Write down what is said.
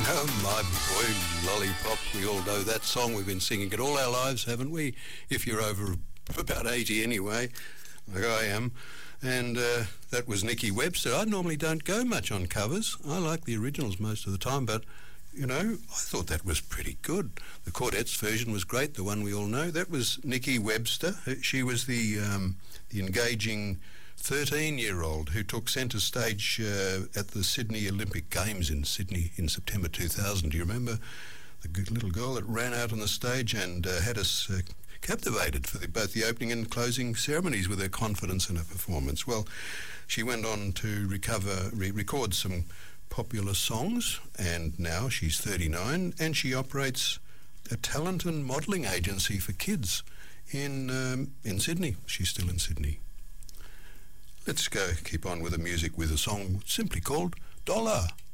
Oh, my boy, Lollipop. We all know that song. We've been singing it all our lives, haven't we? If you're over about 80 anyway, like I am. And that was Nikki Webster. I normally don't go much on covers. I like the originals most of the time, but, you know, I thought that was pretty good. The Quartet's version was great, the one we all know. That was Nikki Webster. She was the engaging 13-year-old who took centre stage at the Sydney Olympic Games in Sydney in September 2000. Do you remember the good little girl that ran out on the stage and had us captivated for both the opening and closing ceremonies with her confidence and her performance? Well, she went on to record some popular songs, and now she's 39 and she operates a talent and modelling agency for kids in Sydney. She's still in Sydney. Let's keep on with the music with a song simply called Dollar.